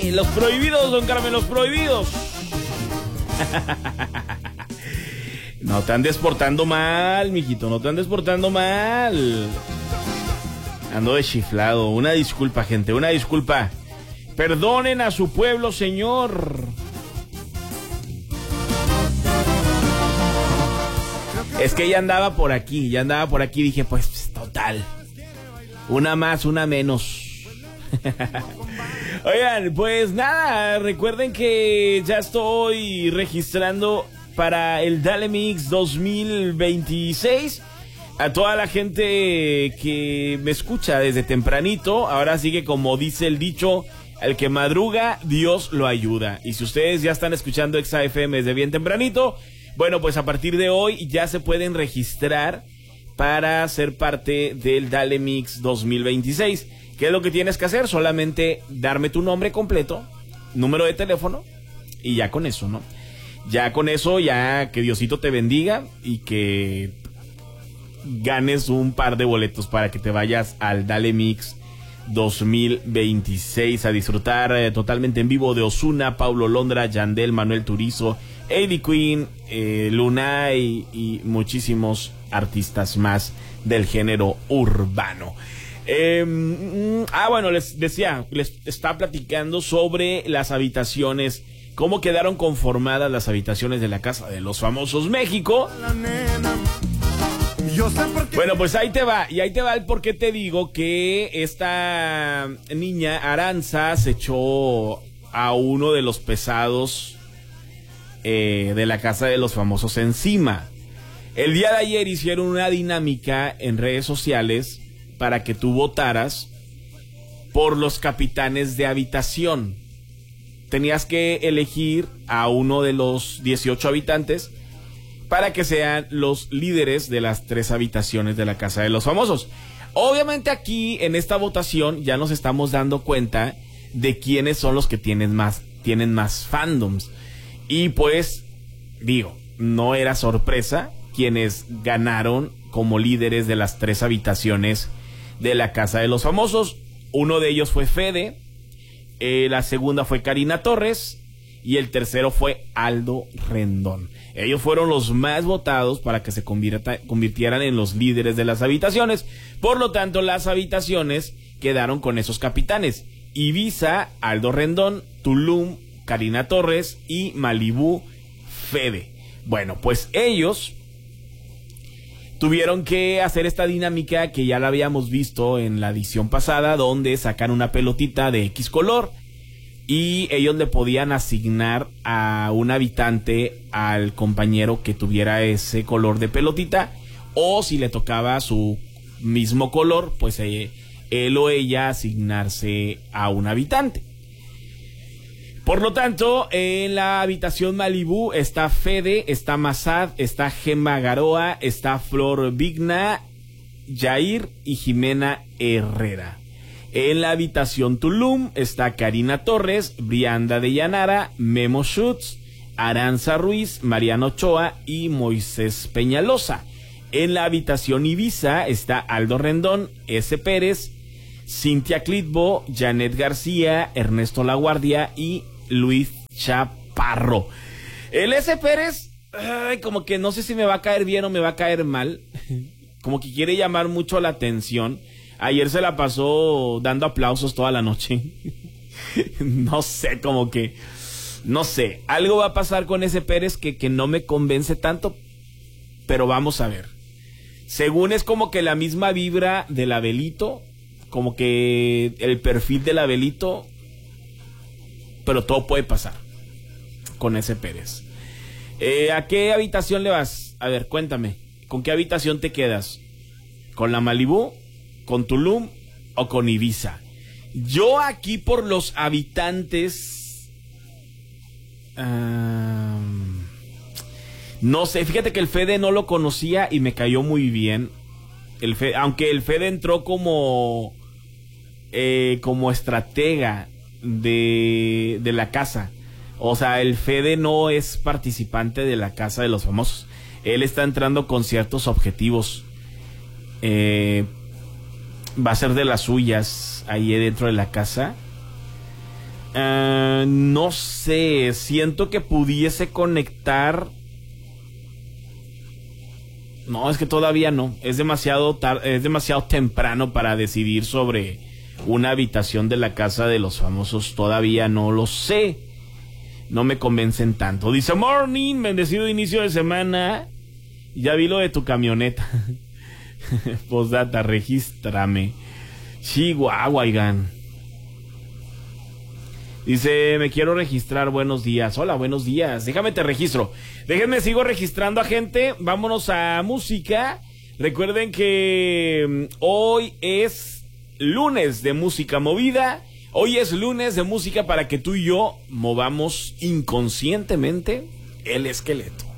Los prohibidos, don Carmen, los prohibidos. No te andes portando mal, mijito, no te andes portando mal. Ando de chiflado. Una disculpa, gente, una disculpa. Perdonen a su pueblo, señor. Es que ya andaba por aquí, dije, pues, total. Una más, una menos. Oigan, pues nada, recuerden que ya estoy registrando para el Dale Mix 2026. A toda la gente que me escucha desde tempranito, ahora sí que como dice el dicho, al que madruga, Dios lo ayuda. Y si ustedes ya están escuchando Exa FM desde bien tempranito, bueno, pues a partir de hoy ya se pueden registrar para ser parte del Dale Mix 2026. ¿Qué es lo que tienes que hacer? Solamente darme tu nombre completo, número de teléfono y ya con eso, ¿no? Ya con eso, ya que Diosito te bendiga y que ganes un par de boletos para que te vayas al Dale Mix 2026 a disfrutar totalmente en vivo de Ozuna, Paulo Londra, Yandel, Manuel Turizo, Eddie Queen, Lunay y muchísimos artistas más del género urbano. Bueno, les decía, les estaba platicando sobre las habitaciones, cómo quedaron conformadas las habitaciones de la Casa de los Famosos México. Bueno, pues ahí te va el por qué te digo que esta niña Aranza se echó a uno de los pesados de la Casa de los Famosos encima. El día de ayer hicieron una dinámica en redes sociales para que tú votaras por los capitanes de habitación. Tenías que elegir a uno de los 18 habitantes para que sean los líderes de las 3 habitaciones de la Casa de los Famosos. Obviamente aquí en esta votación ya nos estamos dando cuenta de quiénes son los que tienen más fandoms. Y pues, digo, no era sorpresa quienes ganaron como líderes de las 3 habitaciones de la Casa de los Famosos. Uno de ellos fue Fede, la segunda fue Karina Torres y el tercero fue Aldo Rendón. Ellos fueron los más votados para que se convirtieran en los líderes de las habitaciones. Por lo tanto, las habitaciones quedaron con esos capitanes: Ibiza, Aldo Rendón, Tulum, Karina Torres y Malibú, Fede. Bueno, pues ellos tuvieron que hacer esta dinámica que ya la habíamos visto en la edición pasada, donde sacan una pelotita de X color y ellos le podían asignar a un habitante al compañero que tuviera ese color de pelotita, o si le tocaba su mismo color, pues él o ella asignarse a un habitante. Por lo tanto, en la habitación Malibú está Fede, está Mazad, está Gemma Garoa, está Flor Vigna, Jair y Jimena Herrera. En la habitación Tulum está Karina Torres, Brianda de Llanara, Memo Schutz, Aranza Ruiz, Mariano Ochoa y Moisés Peñalosa. En la habitación Ibiza está Aldo Rendón, S. Pérez, Cintia Clitbo, Janet García, Ernesto Laguardia y Luis Chaparro. El S. Pérez, como que no sé si me va a caer bien o me va a caer mal. Como que quiere llamar mucho la atención. Ayer se la pasó dando aplausos toda la noche. No sé, no sé. Algo va a pasar con ese Pérez que no me convence tanto. Pero vamos a ver. Según es como que la misma vibra del Abelito. Como que el perfil del Abelito. Pero todo puede pasar con ese Pérez. ¿A qué habitación le vas? A ver, cuéntame. ¿Con qué habitación te quedas? ¿Con la Malibú? ¿Con Tulum? ¿O con Ibiza? Yo aquí por los habitantes... no sé, fíjate que el Fede no lo conocía y me cayó muy bien. Aunque el Fede entró como estratega de la casa. O sea, el Fede no es participante de la Casa de los Famosos. Él está entrando con ciertos objetivos. Va a ser de las suyas ahí dentro de la casa. No sé, siento que pudiese conectar. No, es que todavía no. Es demasiado temprano para decidir sobre una habitación de la casa de los famosos. Todavía no lo sé. No me convencen tanto. Dice: morning, bendecido inicio de semana. Ya vi lo de tu camioneta. Postdata, regístrame. Chihuahua, oigan. Dice: me quiero registrar, buenos días. Hola, buenos días. Déjame te registro. Déjenme, sigo registrando a gente. Vámonos a música. Recuerden que hoy es lunes de música movida. Hoy es lunes de música para que tú y yo movamos inconscientemente el esqueleto.